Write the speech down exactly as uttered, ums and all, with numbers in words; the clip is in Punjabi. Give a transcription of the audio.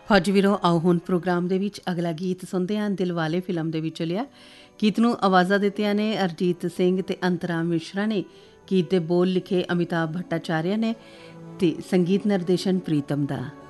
ਫੌਜ ਵੀਰੋ, ਆਓ ਹੁਣ ਪ੍ਰੋਗਰਾਮ ਦੇ ਵਿੱਚ ਅਗਲਾ ਗੀਤ ਸੁਣਦੇ ਹਾਂ। ਦਿਲਵਾਲੇ ਫਿਲਮ ਦੇ ਵਿੱਚੋਂ ਲਿਆ ਗੀਤ ਨੂੰ ਆਵਾਜ਼ਾਂ ਦਿੱਤੀਆਂ ਨੇ ਅਰਜੀਤ ਸਿੰਘ ਤੇ ਅੰਤਰਾਮ ਮਿਸ਼ਰਾ ਨੇ। ਗੀਤ ਦੇ ਬੋਲ ਲਿਖੇ ਅਮਿਤਾਭ ਭੱਟਾਚਾਰਿਆ ਨੇ ਤੇ ਸੰਗੀਤ ਨਿਰਦੇਸ਼ਨ ਪ੍ਰੀਤਮ ਦਾ।